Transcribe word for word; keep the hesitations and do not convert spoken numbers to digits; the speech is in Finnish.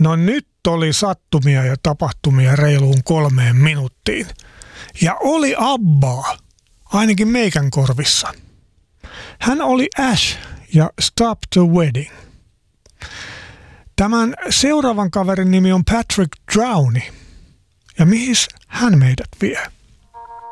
No nyt oli sattumia ja tapahtumia reiluun kolmeen minuuttiin. Ja oli Abbaa, ainakin meikän korvissa. Hän oli Ash ja Stop the Wedding. Tämän seuraavan kaverin nimi on Patrick Drowney. Ja mihin hän meidät vie?